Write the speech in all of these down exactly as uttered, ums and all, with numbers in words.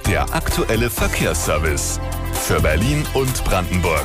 der aktuelle Verkehrsservice für Berlin und Brandenburg.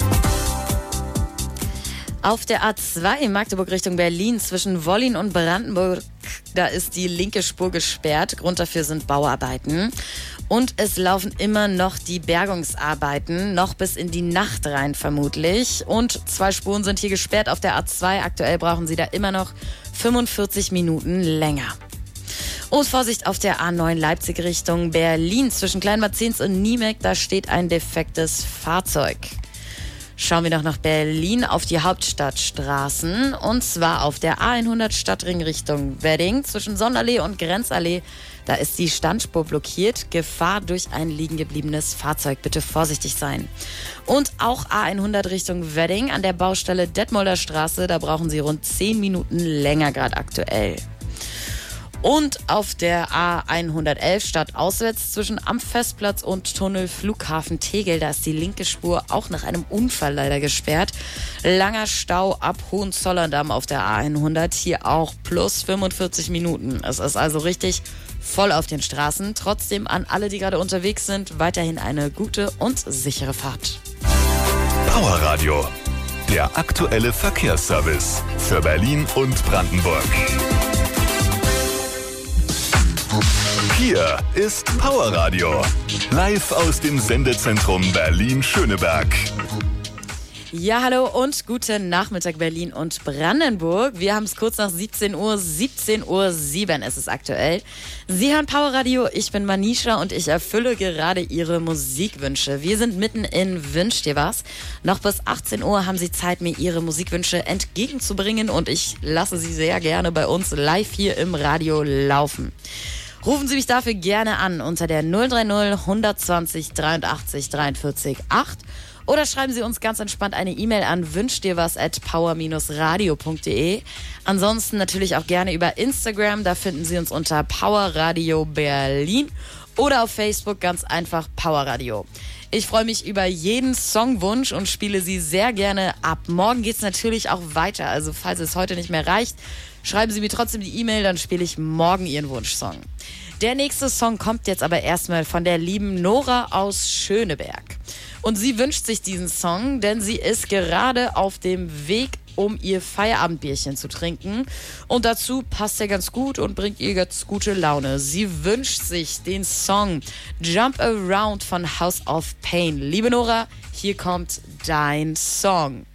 Auf der A zwei Magdeburg Richtung Berlin zwischen Wollin und Brandenburg, da ist die linke Spur gesperrt. Grund dafür sind Bauarbeiten. Und es laufen immer noch die Bergungsarbeiten, noch bis in die Nacht rein vermutlich. Und zwei Spuren sind hier gesperrt auf der A zwei. Aktuell brauchen Sie da immer noch fünfundvierzig Minuten länger. Und Vorsicht auf der A neun Leipzig Richtung Berlin zwischen Kleinmarzens und Niemek, da steht ein defektes Fahrzeug. Schauen wir noch nach Berlin auf die Hauptstadtstraßen und zwar auf der A hundert Stadtring Richtung Wedding zwischen Sonnenallee und Grenzallee. Da ist die Standspur blockiert. Gefahr durch ein liegen gebliebenes Fahrzeug. Bitte vorsichtig sein. Und auch A hundert Richtung Wedding an der Baustelle Detmolder Straße. Da brauchen Sie rund zehn Minuten länger gerade aktuell. Und auf der A hundertelf stadtauswärts zwischen Amfestplatz und Tunnel Flughafen Tegel, da ist die linke Spur auch nach einem Unfall leider gesperrt. Langer Stau ab Hohenzollern-Damm auf der A hundert, hier auch plus fünfundvierzig Minuten. Es ist also richtig voll auf den Straßen. Trotzdem an alle, die gerade unterwegs sind, weiterhin eine gute und sichere Fahrt. Powerradio, der aktuelle Verkehrsservice für Berlin und Brandenburg. Hier ist Powerradio, live aus dem Sendezentrum Berlin-Schöneberg. Ja, hallo und guten Nachmittag Berlin und Brandenburg. Wir haben es kurz nach siebzehn Uhr, siebzehn Uhr sieben ist es aktuell. Sie hören Powerradio, ich bin Manisha und ich erfülle gerade Ihre Musikwünsche. Wir sind mitten in Wünsch dir was. Noch bis achtzehn Uhr haben Sie Zeit, mir Ihre Musikwünsche entgegenzubringen und ich lasse Sie sehr gerne bei uns live hier im Radio laufen. Rufen Sie mich dafür gerne an unter der null drei null, hundertzwanzig, dreiundachtzig, dreiundvierzig, acht oder schreiben Sie uns ganz entspannt eine E-Mail an wünschdirwas at power radio punkt de. Ansonsten natürlich auch gerne über Instagram, da finden Sie uns unter Powerradio Berlin oder auf Facebook ganz einfach Powerradio. Ich freue mich über jeden Songwunsch und spiele sie sehr gerne ab. Morgen geht es natürlich auch weiter, also falls es heute nicht mehr reicht, schreiben Sie mir trotzdem die E-Mail, dann spiele ich morgen Ihren Wunschsong. Der nächste Song kommt jetzt aber erstmal von der lieben Nora aus Schöneberg. Und sie wünscht sich diesen Song, denn sie ist gerade auf dem Weg, um ihr Feierabendbierchen zu trinken. Und dazu passt er ganz gut und bringt ihr ganz gute Laune. Sie wünscht sich den Song Jump Around von House of Pain. Liebe Nora, hier kommt dein Song.